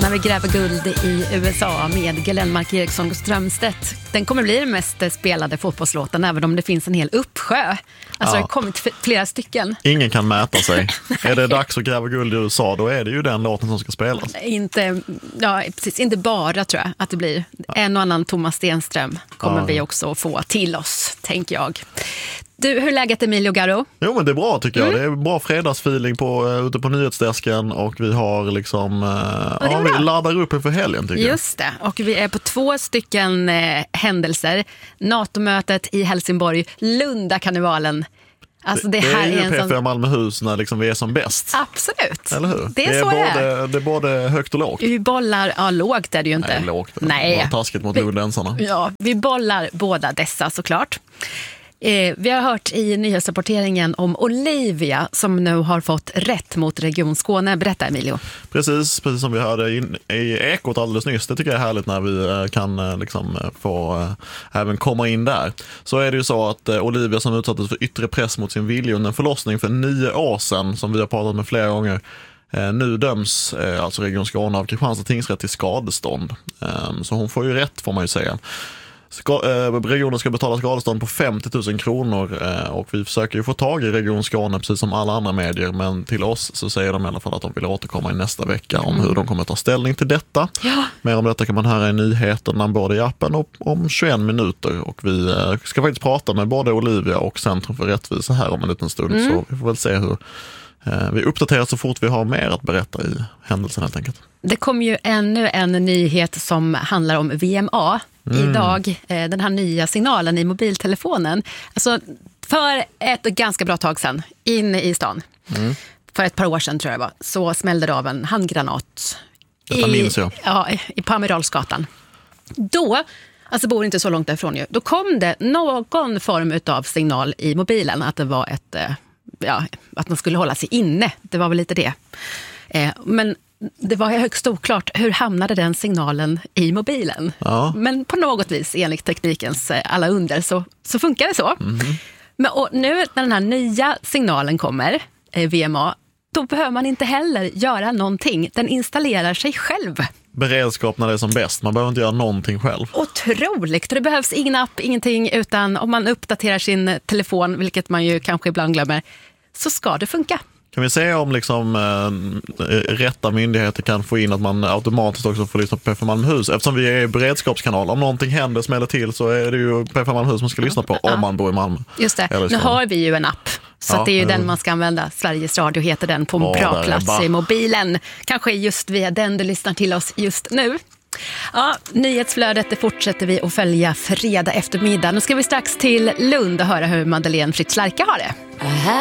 när vi gräver guld i USA med Glenmark Eriksson och Strömstedt. Den kommer bli den mest spelade fotbollslåten, även om det finns en hel uppsjö. Alltså det har kommit flera stycken. Ingen kan mäta sig. Är det dags att gräva guld i USA, då är det ju den låten som ska spelas. Inte bara, tror jag att det blir. En och annan Thomas Stenström kommer vi också få till oss, tänker jag. Du, hur är läget, Emilio Garro? Jo, men det är bra tycker jag. Det är bra fredagsfeeling ute på nyhetsdesken och vi har liksom vi laddar upp inför helgen tycker jag. Just det, och vi är på 2 stycken händelser. NATO-mötet i Helsingborg, Lundakarnevalen. Alltså det här är ju en P4 Malmöhus när liksom vi är som bäst. Absolut. Eller hur? Det är Det är både högt och lågt. Vi bollar, lågt är det ju inte. Nej, lågt. Nej. Det var taskigt mot lundensarna. Ja, vi bollar båda dessa såklart. Vi har hört i nyhetsrapporteringen om Olivia som nu har fått rätt mot Region Skåne. Berätta, Emilio. Precis som vi hörde i Ekot alldeles nyss. Det tycker jag är härligt när vi kan få även komma in där. Så är det ju så att Olivia som utsattes för yttre press mot sin vilja under en förlossning för 9 år sedan, som vi har pratat med flera gånger, nu döms alltså Region Skåne av Kristianstad tingsrätt till skadestånd. Så hon får ju rätt, får man ju säga. Regionen ska betala skadestånd på 50 000 kronor och vi försöker ju få tag i Region Skåne precis som alla andra medier, men till oss så säger de i alla fall att de vill återkomma i nästa vecka om hur de kommer att ta ställning till detta. Ja. Mer om detta kan man höra i nyheterna både i appen och om 21 minuter, och vi ska faktiskt prata med både Olivia och Centrum för rättvisa här om en liten stund, så vi får väl se hur vi uppdaterar så fort vi har mer att berätta i händelsen helt enkelt. Det kom ju ännu en nyhet som handlar om VMA idag. Den här nya signalen i mobiltelefonen. Alltså för ett ganska bra tag sedan inne i stan, för ett par år sedan tror jag det var, så smällde det av en handgranat i Pamiralsgatan. Då, alltså bor inte så långt därifrån ju, då kom det någon form av signal i mobilen att det var att man skulle hålla sig inne. Det var väl lite det. Men det var högst oklart hur hamnade den signalen i mobilen. Ja. Men på något vis, enligt teknikens alla under, så funkar det så. Men och nu när den här nya signalen kommer, VMA, då behöver man inte heller göra någonting. Den installerar sig själv. Beredskap när det är som bäst. Man behöver inte göra någonting själv. Otroligt. Det behövs ingen app, ingenting, utan om man uppdaterar sin telefon, vilket man ju kanske ibland glömmer, så ska det funka. Kan vi se om rätta myndigheter kan få in att man automatiskt också får lyssna på P4 Malmöhus? Eftersom vi är i beredskapskanal. Om någonting händer, smäller till, så är det ju P4 Malmöhus man ska lyssna på om man bor i Malmö. Just det. Nu har vi ju en app. Så att det är ju den man ska använda. Sveriges Radio heter den, på en bra plats i mobilen. Kanske just via den du lyssnar till oss just nu. Ja, nyhetsflödet det fortsätter vi att följa fredag eftermiddag. Nu ska vi strax till Lund och höra hur Madeleine Fritz Lerche har det.